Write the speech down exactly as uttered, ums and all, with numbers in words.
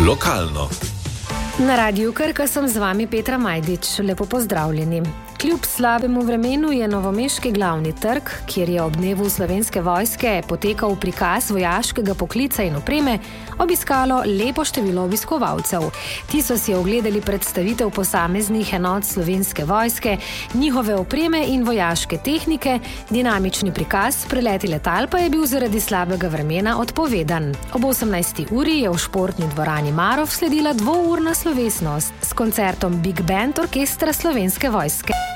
Lokalno. Na Radiu Krka sem z vami Petra Majdič. Lepo pozdravljeni. Kljub slabemu vremenu je novomeški glavni trg, kjer je ob dnevu Slovenske vojske potekal prikaz vojaškega poklica in opreme, obiskalo lepo število obiskovalcev. Ti so si ogledali predstavitev posameznih enot Slovenske vojske, njihove opreme in vojaške tehnike, dinamični prikaz preleti letal pa je bil zaradi slabega vremena odpovedan. Ob osemnajsti uri je v športni dvorani Marof sledila dvourna slovesnost s koncertom Big Band Orkestra Slovenske vojske.